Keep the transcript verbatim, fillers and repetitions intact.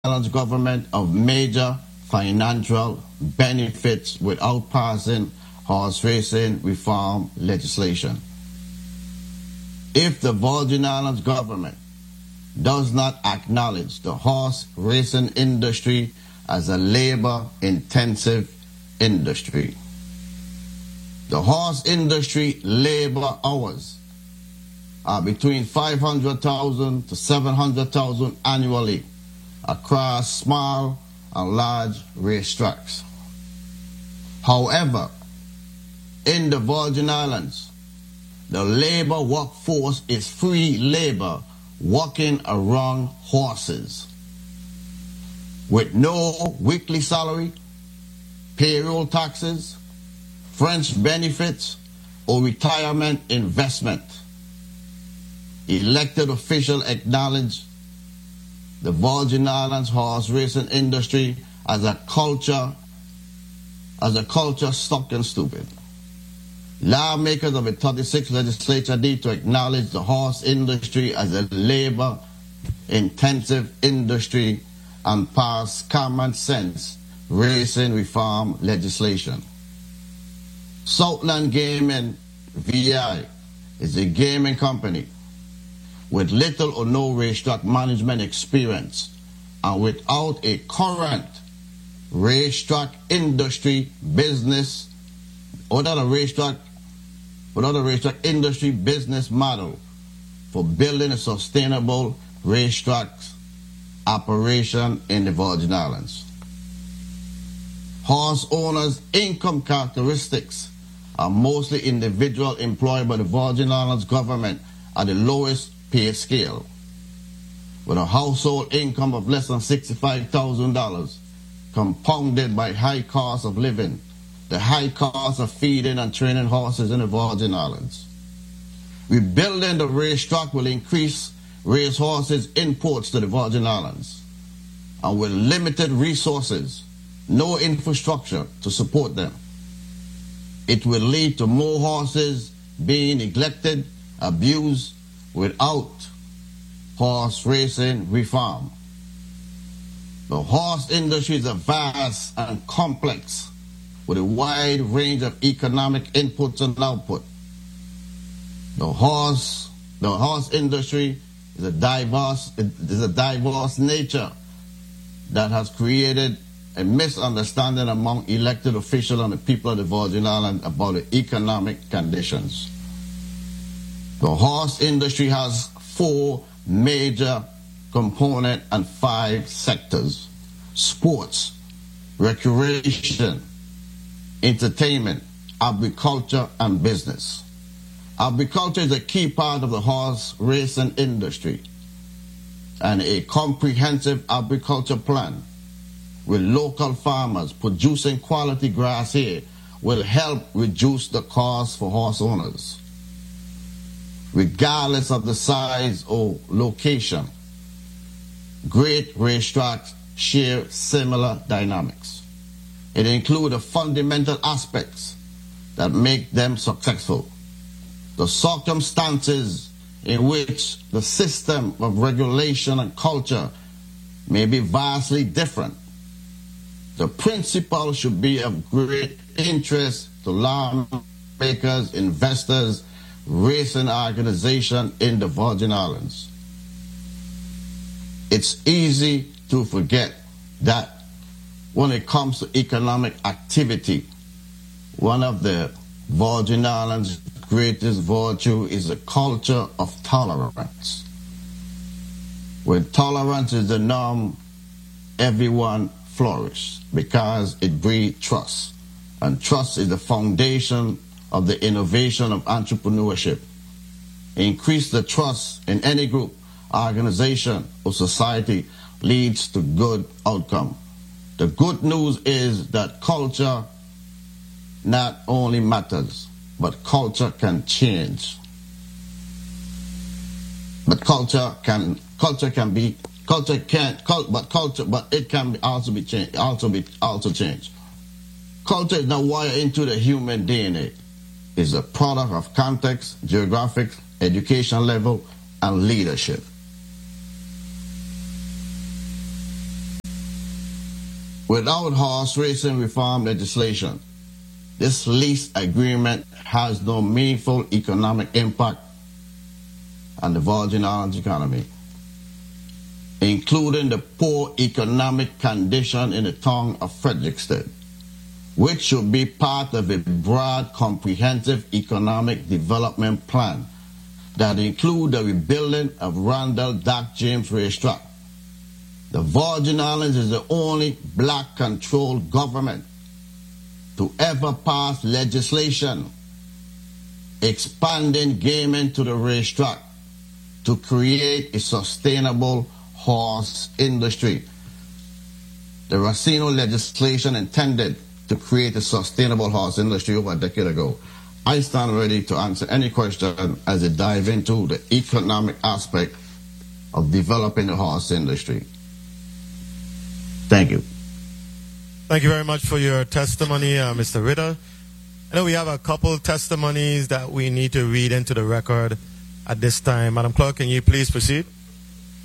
Islands government of major financial benefits without passing horse racing reform legislation. If the Virgin Islands government does not acknowledge the horse racing industry as a labor-intensive industry, the horse industry labor hours are between five hundred thousand to seven hundred thousand annually across small and large racetracks. However, in the Virgin Islands, the labor workforce is free labor walking around horses with no weekly salary, payroll taxes, French benefits, or retirement investment. Elected officials acknowledge the Virgin Islands horse racing industry as a culture, as a culture stuck and stupid. Lawmakers of the thirty-sixth legislature need to acknowledge the horse industry as a labor-intensive industry and pass common sense racing reform legislation. Southland Gaming V I is a gaming company with little or no racetrack management experience and without a current racetrack industry business, without a racetrack, without a racetrack industry business model for building a sustainable racetrack operation in the Virgin Islands. Horse owners' income characteristics are mostly individual employed by the Virgin Islands government at the lowest pay scale, with a household income of less than sixty-five thousand dollars, compounded by high cost of living, the high cost of feeding and training horses in the Virgin Islands. Rebuilding the racetrack will increase race horses imports to the Virgin Islands, and with limited resources, no infrastructure to support them, it will lead to more horses being neglected, abused, without horse racing reform. The horse industry is a vast and complex with a wide range of economic inputs and output. The horse, the horse industry is a diverse, it is a diverse nature that has created a misunderstanding among elected officials and the people of the Virgin Islands about the economic conditions. The horse industry has four major components and five sectors: sports, recreation, entertainment, agriculture, and business. Agriculture is a key part of the horse racing industry, and a comprehensive agriculture plan with local farmers producing quality grass here will help reduce the cost for horse owners, regardless of the size or location. Great racetracks share similar dynamics. It includes the fundamental aspects that make them successful. The circumstances in which the system of regulation and culture may be vastly different. The principle should be of great interest to lawmakers, investors, racing organization in the Virgin Islands. It's easy to forget that when it comes to economic activity, one of the Virgin Islands' greatest virtue is a culture of tolerance. When tolerance is the norm, everyone flourishes because it breeds trust, and trust is the foundation of the innovation of entrepreneurship. Increase the trust in any group, organization, or society leads to good outcome. The good news is that culture not only matters, but culture can change. But culture can culture can be culture can cult, but culture but it can also be changed also be also changed. Culture is not wired into the human D N A. Is a product of context, geographic, education level, and leadership. Without horse racing reform legislation, this lease agreement has no meaningful economic impact on the Virgin Islands economy, including the poor economic condition in the town of Frederiksted, which should be part of a broad, comprehensive economic development plan that includes the rebuilding of Randall Doc James Racetrack. The Virgin Islands is the only black-controlled government to ever pass legislation expanding gaming to the racetrack to create a sustainable horse industry. The Racino legislation intended to create a sustainable horse industry over a decade ago. I stand ready to answer any question as I dive into the economic aspect of developing the horse industry. Thank you. Thank you very much for your testimony, uh, Mister Ritter. I know we have a couple testimonies that we need to read into the record at this time. Madam Clerk, can you please proceed?